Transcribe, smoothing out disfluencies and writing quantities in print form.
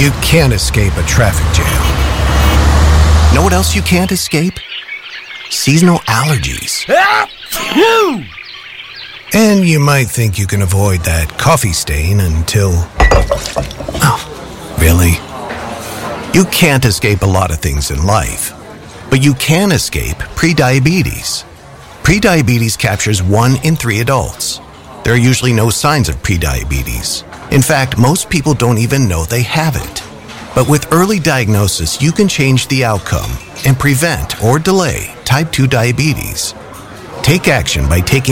You can't escape a traffic jam. Know what else you can't escape? Seasonal allergies. And you might think you can avoid that coffee stain until... Oh, really? You can't escape a lot of things in life, but you can escape prediabetes. Prediabetes captures 1 in 3 adults. There are usually no signs of prediabetes. In fact, most people don't even know they have it. But with early diagnosis, you can change the outcome and prevent or delay type 2 diabetes. Take action by taking